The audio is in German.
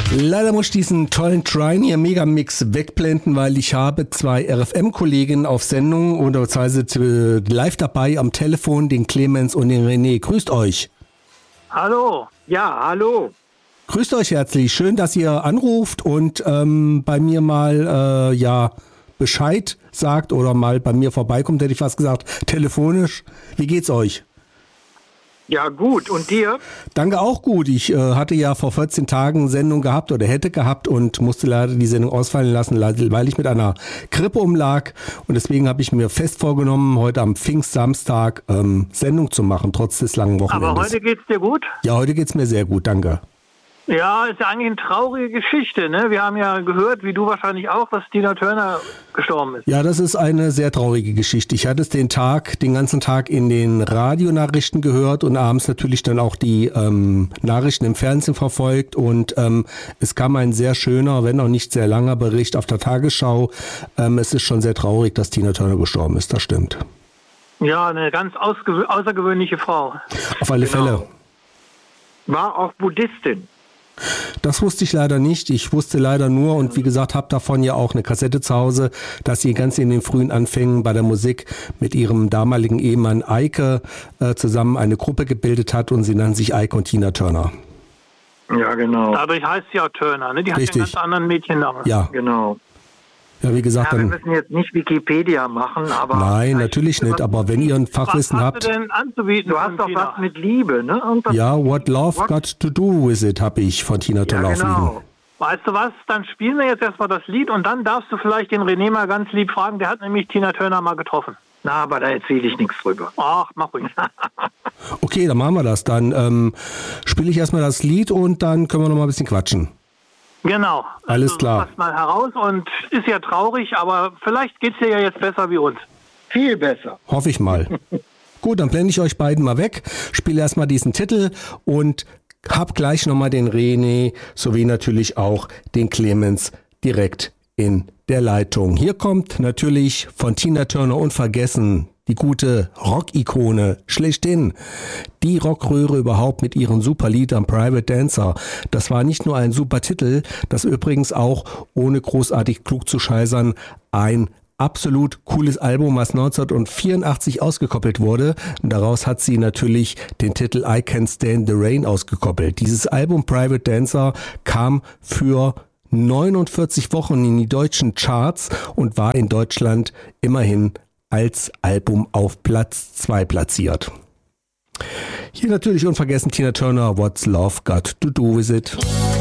Leider muss ich diesen tollen Trine Megamix wegblenden, weil ich habe zwei RFM-Kolleginnen auf Sendung oder beziehungsweise live dabei am Telefon, den Clemens und den René. Grüßt euch. Hallo. Ja, hallo. Grüßt euch herzlich. Schön, dass ihr anruft und bei mir mal Bescheid sagt oder mal bei mir vorbeikommt, hätte ich fast gesagt, telefonisch. Wie geht's euch? Ja, gut. Und dir? Danke, auch gut. Ich hatte ja vor 14 Tagen Sendung gehabt oder hätte gehabt und musste leider die Sendung ausfallen lassen, weil ich mit einer Grippe umlag. Und deswegen habe ich mir fest vorgenommen, heute am Pfingstsamstag Sendung zu machen, trotz des langen Wochenendes. Aber heute geht's dir gut? Ja, heute geht's mir sehr gut, danke. Ja, ist ja eigentlich eine traurige Geschichte, ne? Wir haben ja gehört, wie du wahrscheinlich auch, dass Tina Turner gestorben ist. Ja, das ist eine sehr traurige Geschichte. Ich hatte es den ganzen Tag in den Radionachrichten gehört und abends natürlich dann auch die Nachrichten im Fernsehen verfolgt und es kam ein sehr schöner, wenn auch nicht sehr langer Bericht auf der Tagesschau. Es ist schon sehr traurig, dass Tina Turner gestorben ist, das stimmt. Ja, eine ganz außergewöhnliche Frau. Auf alle Fälle. War auch Buddhistin. Das wusste ich leider nicht. Ich wusste leider nur und wie gesagt, habe davon ja auch eine Kassette zu Hause, dass sie ganz in den frühen Anfängen bei der Musik mit ihrem damaligen Ehemann Eike zusammen eine Gruppe gebildet hat und sie nannten sich Eike und Tina Turner. Ja, genau. Dadurch heißt sie auch Turner, ne? Die hat einen ganz anderen Mädchennamen. Ja. Genau. Ja, wie gesagt, wir müssen jetzt nicht Wikipedia machen, aber... Nein, natürlich nicht, aber wenn ihr ein Fachwissen habt... Was hast du denn anzubieten? Du hast doch was mit Liebe, ne? Ja, What Love Got to Do With It habe ich von Tina Turner aufliegen. Weißt du was, dann spielen wir jetzt erstmal das Lied und dann darfst du vielleicht den René mal ganz lieb fragen, der hat nämlich Tina Turner mal getroffen. Na, aber da erzähle ich nichts drüber. Ach, mach ruhig. Okay, dann machen wir das. Dann spiele ich erstmal das Lied und dann können wir noch mal ein bisschen quatschen. Genau. Alles klar. Pass mal heraus und ist ja traurig, aber vielleicht geht's dir ja jetzt besser wie uns. Viel besser. Hoffe ich mal. Gut, dann blende ich euch beiden mal weg, spiele erstmal diesen Titel und hab gleich nochmal den René sowie natürlich auch den Clemens direkt in der Leitung. Hier kommt natürlich von Tina Turner unvergessen die gute Rock-Ikone schlechthin. Die Rockröhre überhaupt mit ihrem super Lied am Private Dancer. Das war nicht nur ein super Titel, das übrigens auch, ohne großartig klug zu scheißern, ein absolut cooles Album, was 1984 ausgekoppelt wurde. Und daraus hat sie natürlich den Titel I Can't Stand the Rain ausgekoppelt. Dieses Album Private Dancer kam für 49 Wochen in die deutschen Charts und war in Deutschland immerhin als Album auf Platz 2 platziert. Hier natürlich unvergessen Tina Turner, What's Love Got to Do With It?